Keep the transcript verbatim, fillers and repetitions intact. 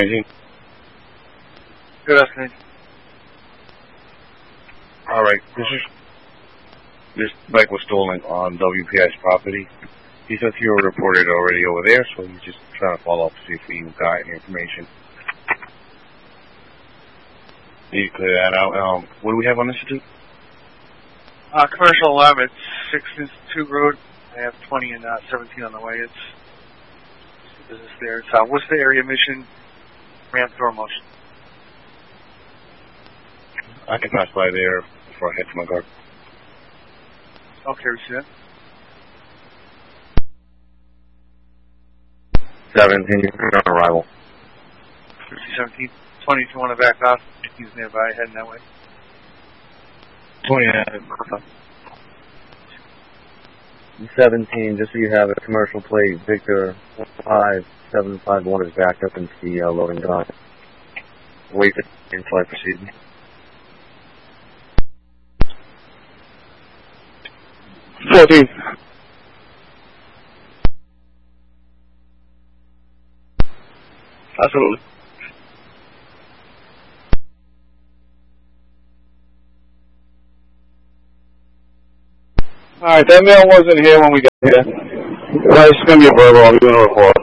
nineteen. Good afternoon. All right, this is this bike was stolen on W P I's property. He says you were reported already over there, so he's just trying to follow up to see if we got any information. Need to clear that out. Um, what do we have on Institute? Uh, commercial lab at six Institute Road. I have twenty and uh, seventeen on the way. It's business there. It's uh, Worcester area mission, ramp door motion. I can pass by there before I head to my car. Okay, we see that. seventeen, on arrival. fifty seventeen. twenty if you want to back off. He's nearby, heading that way. twenty-nine. seventeen, just so you have a commercial plate, Victor five seven five one is backed up into the uh, loading dock. Wait until I proceed. fourteen. Absolutely. Alright, that mail wasn't here when we got here. Well, it's going to be a verbal. I'll be doing a report.